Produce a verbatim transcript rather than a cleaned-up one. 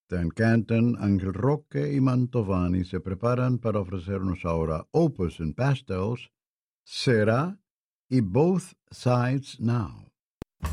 Dan Canton, Ángel Roque y Mantovani se preparan para ofrecernos ahora Opus in Pastels, Será y Both Sides Now.